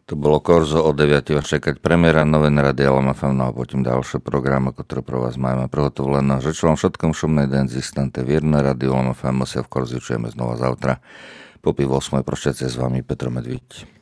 To bolo Korzo o 9. vás čekať premiéra Nové Radia LMFM, no a potom ďalší program, ktorý pre vás máme prihotovené. Žeču vám všetkom šumnej den zistante vírne Radio LMFM, my sa v Korzi čujeme znova zautra. Po 8. prošťacie s vami Petr Medvíď.